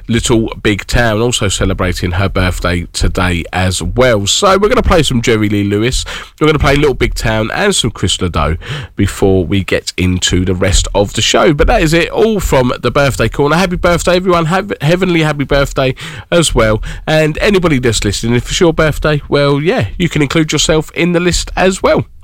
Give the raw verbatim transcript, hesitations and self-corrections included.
Little Big Town, also celebrating her birthday today as well. So we're going to play some Jerry Lee Lewis, we're going to play Little Big Town and some Chris Ledoux before we get into the rest of the show. But that is it, all from the Birthday Corner. Happy birthday everyone, have heavenly happy birthday as well. And anybody that's listening, if it's your birthday, well yeah, you can include yourself in the list as well.